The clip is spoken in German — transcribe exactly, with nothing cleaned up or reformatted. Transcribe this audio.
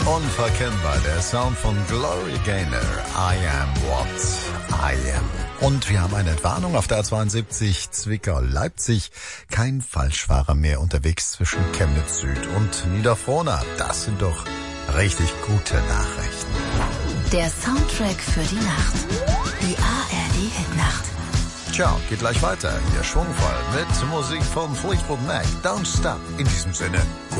Unverkennbar, der Sound von Gloria Gaynor, I Am What I Am. Und wir haben eine Entwarnung auf der A zweiundsiebzig Zwickau-Leipzig. Kein Falschfahrer mehr unterwegs zwischen Chemnitz Süd und Niederfrohna. Das sind doch richtig gute Nachrichten. Der Soundtrack für die Nacht. Die A R D-Hitnacht. Ciao, geht gleich weiter. Hier schwungvoll mit Musik von Fleetwood Mac. Don't Stop. In diesem Sinne.